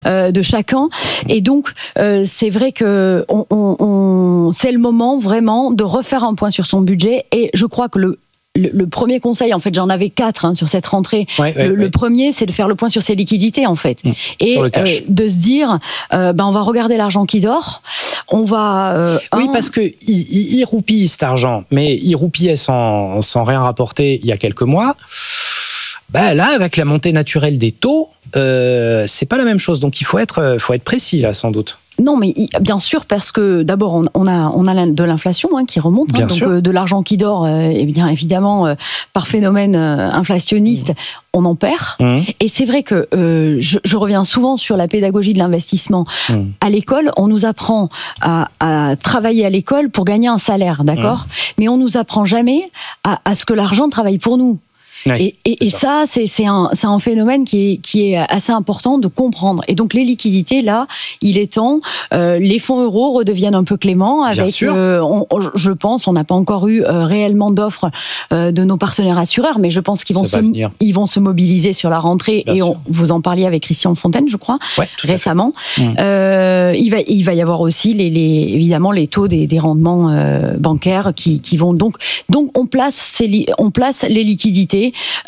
de chacun. Et donc, c'est vrai que c'est le moment vraiment de refaire un point sur son budget. Et je crois que le premier conseil, en fait, j'en avais 4 sur cette rentrée. Le premier, c'est de faire le point sur ses liquidités, en fait. Et de se dire, on va regarder l'argent qui dort. On va... parce que il roupille cet argent, mais il roupillait sans rien rapporter il y a quelques mois. Là, avec la montée naturelle des taux, c'est pas la même chose. Donc, il faut être précis, là, sans doute. Non, mais bien sûr, parce que d'abord, on a de l'inflation qui remonte, donc de l'argent qui dort, et bien évidemment, par phénomène inflationniste, on en perd. Et c'est vrai que je reviens souvent sur la pédagogie de l'investissement. À l'école, on nous apprend à travailler à l'école pour gagner un salaire, d'accord ? Mais on nous apprend jamais à ce que l'argent travaille pour nous. Oui, et ça, c'est un phénomène qui est assez important de comprendre. Et donc les liquidités, là, il est temps. Les fonds euros redeviennent un peu cléments. Avec, je pense, on n'a pas encore eu réellement d'offres de nos partenaires assureurs, mais je pense qu'ils vont se mobiliser sur la rentrée. Vous en parliez avec Christian Fontaine, je crois, récemment. Il va y avoir aussi évidemment les taux des rendements bancaires qui vont donc on place les liquidités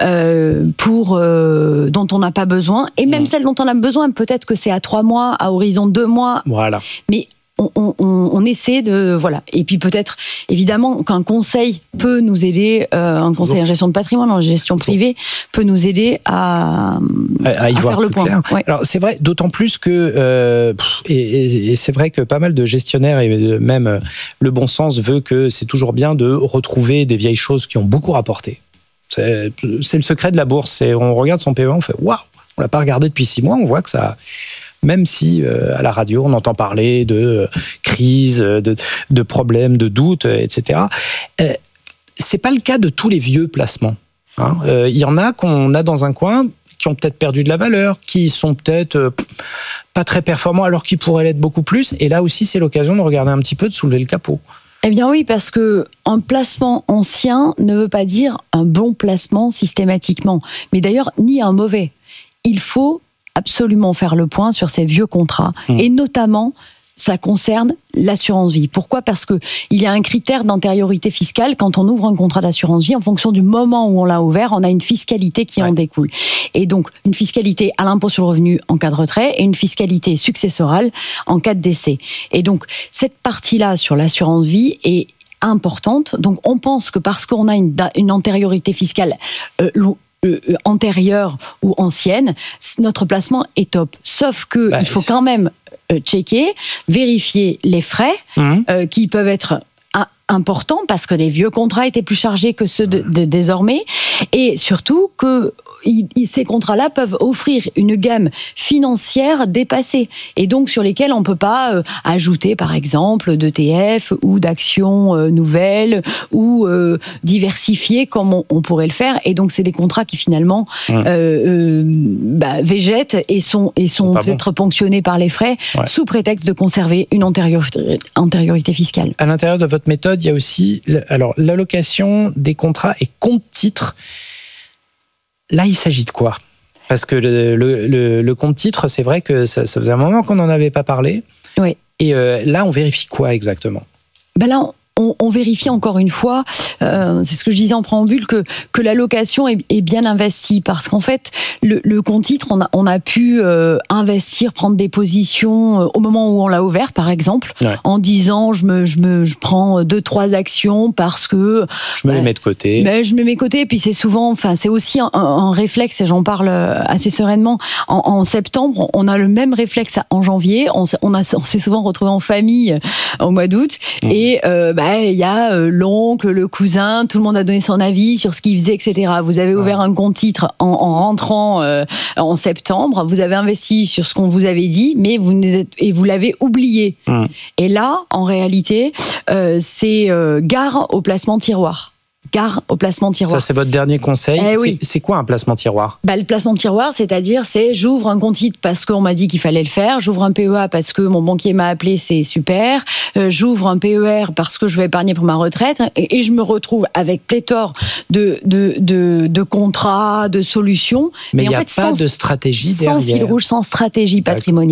dont on n'a pas besoin, et même celles dont on a besoin, peut-être que c'est à 3 mois, à horizon 2 mois. Voilà. Mais on essaie de... Voilà. Et puis peut-être, évidemment, qu'un conseil peut nous aider, un conseil en gestion de patrimoine, en gestion privée, peut nous aider à faire le point. Ouais. Alors, c'est vrai, d'autant plus que... et c'est vrai que pas mal de gestionnaires, et même le bon sens veut que c'est toujours bien de retrouver des vieilles choses qui ont beaucoup rapporté. C'est le secret de la bourse. On regarde son PE, on fait waouh, on l'a pas regardé depuis 6 mois, on voit que ça, même si à la radio on entend parler de crise, de problèmes, de doutes, etc. C'est pas le cas de tous les vieux placements. Il y en a qu'on a dans un coin qui ont peut-être perdu de la valeur, qui sont peut-être pas très performants alors qu'ils pourraient l'être beaucoup plus. Et là aussi, c'est l'occasion de regarder un petit peu, de soulever le capot. Eh bien oui, parce que un placement ancien ne veut pas dire un bon placement systématiquement, mais d'ailleurs ni un mauvais. Il faut absolument faire le point sur ces vieux contrats, et notamment ça concerne l'assurance vie. Pourquoi ? Parce que il y a un critère d'antériorité fiscale quand on ouvre un contrat d'assurance vie. En fonction du moment où on l'a ouvert, on a une fiscalité qui en découle. Et donc, une fiscalité à l'impôt sur le revenu en cas de retrait et une fiscalité successorale en cas de décès. Et donc, cette partie-là sur l'assurance vie est importante. Donc, on pense que parce qu'on a une antériorité fiscale antérieure ou ancienne, notre placement est top. Sauf que il faut quand même checker, vérifier les frais qui peuvent être importants parce que les vieux contrats étaient plus chargés que ceux de désormais, et surtout que ces contrats-là peuvent offrir une gamme financière dépassée, et donc sur lesquels on ne peut pas ajouter par exemple d'ETF ou d'actions nouvelles ou diversifiées comme on pourrait le faire, et donc c'est des contrats qui finalement végètent et sont peut-être ponctionnés par les frais sous prétexte de conserver une antériorité fiscale. À l'intérieur de votre méthode, il y a aussi l'allocation des contrats et compte-titres. Là, il s'agit de quoi ? Parce que le compte-titre, c'est vrai que ça faisait un moment qu'on n'en avait pas parlé. Oui. Et là, on vérifie quoi exactement ? Là, on vérifie encore une fois, c'est ce que je disais en préambule, que l'allocation est bien investie, parce qu'en fait, le compte titre, on a pu investir, prendre des positions au moment où on l'a ouvert, par exemple, en disant je prends 2-3 actions parce que je me les mets de côté. Je me mets de côté, et puis c'est souvent, c'est aussi un réflexe, et j'en parle assez sereinement. En septembre, on a le même réflexe en janvier. On s'est souvent retrouvés en famille au mois d'août, et il y a l'oncle, le cousin, tout le monde a donné son avis sur ce qu'il faisait, etc. Vous avez ouvert un compte titre en rentrant en septembre, vous avez investi sur ce qu'on vous avait dit, mais vous l'avez oublié. Et là, en réalité, c'est gare au placement tiroir. gare au placement tiroir. Ça, c'est votre dernier conseil. Oui. C'est quoi un placement tiroir ? Le placement de tiroir, c'est-à-dire, j'ouvre un compte titre parce qu'on m'a dit qu'il fallait le faire, j'ouvre un PEA parce que mon banquier m'a appelé, c'est super, j'ouvre un PER parce que je veux épargner pour ma retraite, et je me retrouve avec pléthore de contrats, de solutions. Mais il n'y a pas de stratégie derrière. Sans fil rouge, sans stratégie patrimoniale.